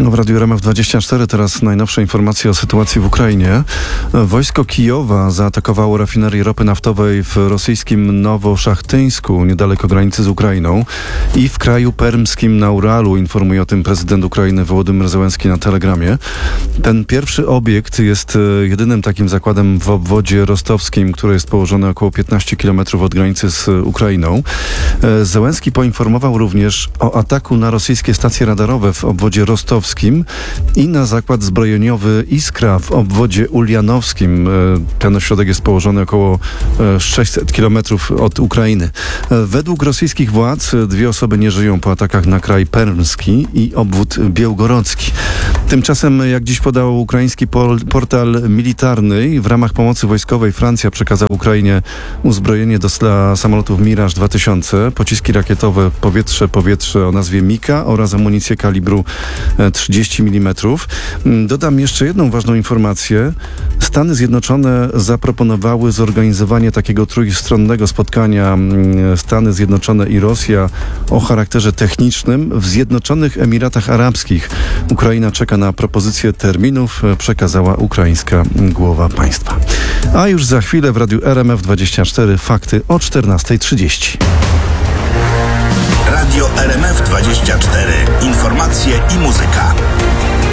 W Radiu RMF24 teraz najnowsze informacje o sytuacji w Ukrainie. Wojsko Kijowa zaatakowało rafinerię ropy naftowej w rosyjskim Nowoszachteńsku, niedaleko granicy z Ukrainą, i w kraju permskim na Uralu, informuje o tym prezydent Ukrainy Wołodymyr Zełenski na Telegramie. Ten pierwszy obiekt jest jedynym takim zakładem w obwodzie rostowskim, który jest położony około 15 km od granicy z Ukrainą. Zełenski poinformował również o ataku na rosyjskie stacje radarowe w obwodzie rostowskim i na zakład zbrojeniowy Iskra w obwodzie ulianowskim. Ten ośrodek jest położony około 600 km od Ukrainy. Według rosyjskich władz 2 osoby nie żyją po atakach na kraj permski i obwód białgorodzki. Tymczasem, jak dziś podał ukraiński portal militarny, w ramach pomocy wojskowej Francja przekazała Ukrainie uzbrojenie dla samolotów Mirage 2000, pociski rakietowe powietrze-powietrze o nazwie Mika oraz amunicję kalibru 30 mm. Dodam jeszcze jedną ważną informację. Stany Zjednoczone zaproponowały zorganizowanie takiego trójstronnego spotkania Stany Zjednoczone i Rosja o charakterze technicznym w Zjednoczonych Emiratach Arabskich. Ukraina czeka na propozycję terminów, przekazała ukraińska głowa państwa. A już za chwilę w Radiu RMF24 fakty o 14:30. Radio RMF24. Informacje i muzyka.